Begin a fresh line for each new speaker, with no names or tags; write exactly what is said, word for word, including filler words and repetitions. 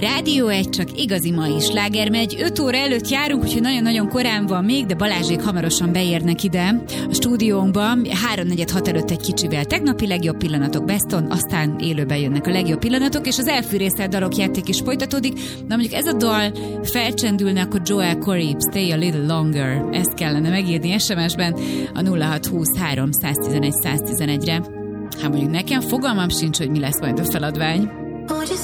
Rádió egy, csak igazi mai sláger megy. öt óra előtt járunk, úgyhogy nagyon-nagyon korán van még, de Balázsék hamarosan beérnek ide a stúdiónkba. háromnegyed hat előtt egy kicsivel tegnapi legjobb pillanatok Beston, aztán élőben jönnek a legjobb pillanatok, és az elfűrészelt dalok játék is folytatódik. Na mondjuk ez a dal felcsendülne, akkor Joel Corey, Stay a Little Longer. Ezt kellene megírni es em es-ben a nulla hat húsz három száztizenegy száztizenegyre. Hát mondjuk nekem fogalmam sincs, hogy mi lesz majd a feladvány.